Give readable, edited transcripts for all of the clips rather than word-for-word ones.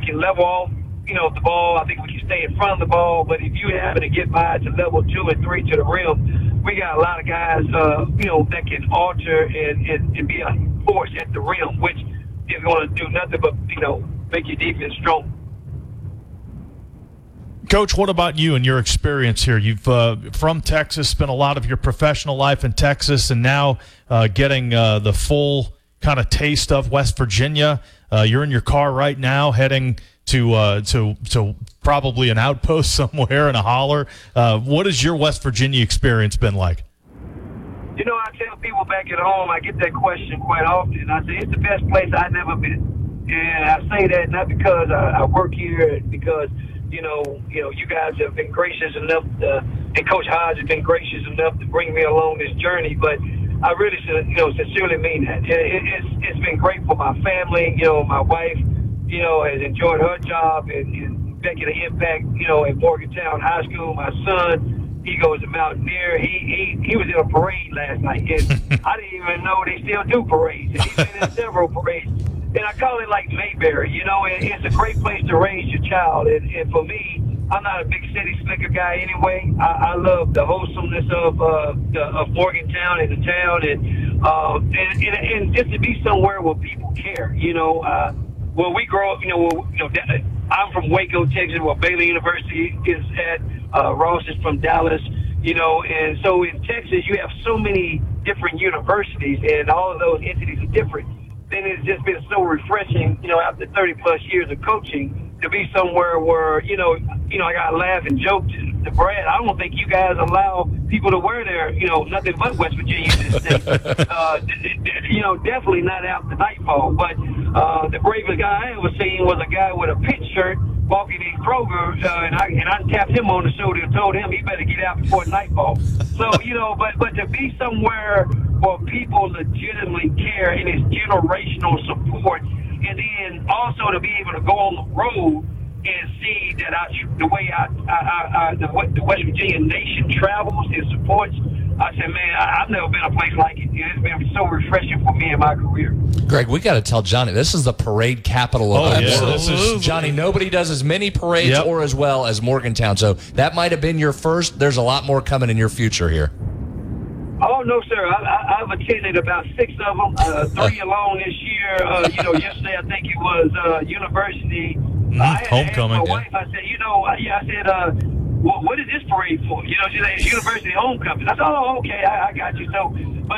can level off, the ball. I think we can stay in front of the ball. But if you happen to get by to level 2 and 3 to the rim, we got a lot of guys, that can alter and be a force at the rim, which is going to do nothing but, make your defense strong. Coach, what about you and your experience here? You've from Texas, spent a lot of your professional life in Texas, and now getting the full kind of taste of West Virginia. You're in your car right now, heading to probably an outpost somewhere in a holler. What has your West Virginia experience been like? I tell people back at home, I get that question quite often. I say it's the best place I've never been, and I say that not because I work here, because you guys have been gracious enough and Coach Hodge has been gracious enough to bring me along this journey. But I really sincerely mean that. It's been great for my family. My wife, has enjoyed her job and making an impact, at Morgantown High School. My son, he goes to Mountaineer. He was in a parade last night, and I didn't even know they still do parades. And he's been in several parades. And I call it like Mayberry, and it's a great place to raise your child. And for me, I'm not a big city slicker guy anyway. I love the wholesomeness of Morgantown and the town, and just to be somewhere where people care. Where we grow up, I'm from Waco, Texas, where Baylor University is at. Ross is from Dallas, and so in Texas you have so many different universities, and all of those entities are different. Then it's just been so refreshing, after 30-plus years of coaching, to be somewhere where, I got to laugh and joke to Brad. I don't think you guys allow people to wear their, nothing but West Virginia in this state. Definitely not after nightfall. But the bravest guy I ever seen was a guy with a pit shirt walking in Kroger, and I tapped him on the shoulder and told him he better get out before nightfall. So, but to be somewhere where people legitimately care and it's generational support, and then also to be able to go on the road and see that the way the West Virginia nation travels and supports, I said, man, I've never been a place like it. It's been so refreshing for me in my career. Greg, we got to tell Johnny, this is the parade capital of the world. Yeah. Johnny, nobody does as many parades or as well as Morgantown. So that might have been your first. There's a lot more coming in your future here. Oh, no, sir. I've attended about 6 of them, 3 alone this year. Yesterday I think it was University. Homecoming. I asked my wife, I said, what is this parade for? She said, it's University Homecoming. I said, oh, okay, I got you. So, but,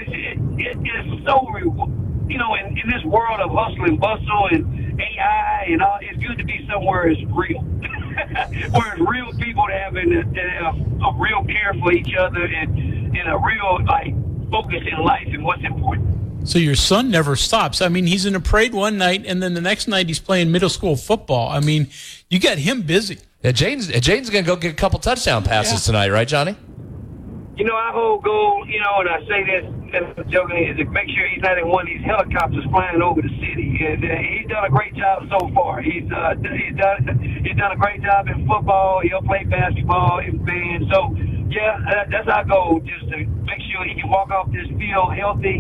it's so, in this world of hustle and bustle and AI and all, it's good to be somewhere it's real. Where it's real people that have a real care for each other and a real, focus in life and what's important. So your son never stops. I mean, he's in a parade one night, and then the next night he's playing middle school football. I mean, you got him busy. Yeah, Jane's going to go get a couple touchdown passes tonight, right, Johnny? Our whole goal, and I say this jokingly, is to make sure he's not in one of these helicopters flying over the city. And he's done a great job so far. He's done a great job in football. He'll play basketball in band. So, that's our goal, just to make sure he can walk off this field healthy.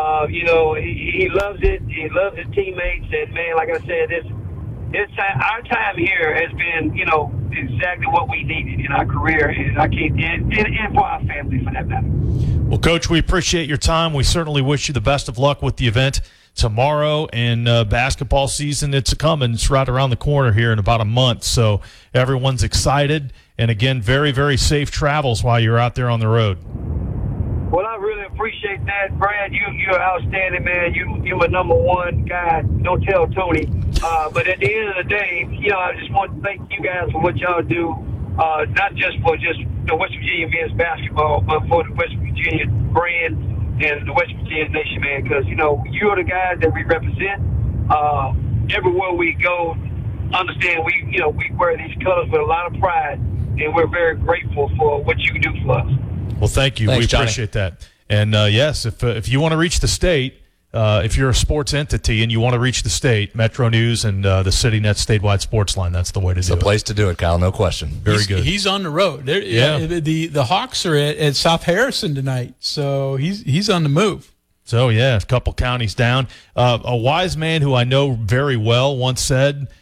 He loves it. He loves his teammates. And, man, like I said, our time here has been, exactly what we needed in our career, and for our family, for that matter. Well, Coach, we appreciate your time. We certainly wish you the best of luck with the event tomorrow, and basketball season, it's coming. It's right around the corner here in about a month, so everyone's excited. And, again, very, very safe travels while you're out there on the road. Well, I really appreciate that, Brad. You're outstanding, man. You're my number one guy. Don't tell Tony. But at the end of the day, I just want to thank you guys for what y'all do, not just for the West Virginia men's basketball, but for the West Virginia brand and the West Virginia nation, man. Because you're the guys that we represent. Everywhere we go, understand we wear these colors with a lot of pride, and we're very grateful for what you do for us. Well, thank you. Thanks, we appreciate that. And, yes, if you want to reach the state, if you're a sports entity and you want to reach the state, Metro News and the CityNet statewide sports line, that's the way to do it. It's the place to do it, Kyle, no question. Very good. He's on the road. The Hawks are at South Harrison tonight, so he's on the move. So, yeah, a couple counties down. A wise man who I know very well once said,